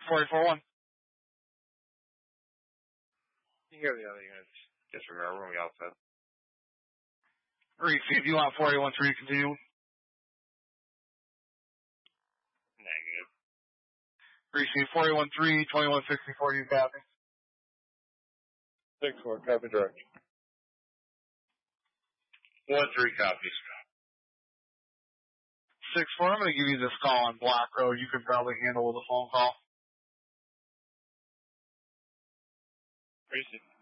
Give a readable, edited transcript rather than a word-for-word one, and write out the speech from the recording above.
441. You hear the other units. Disregard. We're going to be outside. Receive. You want 481-3 to continue? Negative. Receive 481-3, 2164, you copy. 6-4, copy direct. 1-3 copies. 6-4, I'm going to give you this call on Block Road. You can probably handle the phone call. Receive.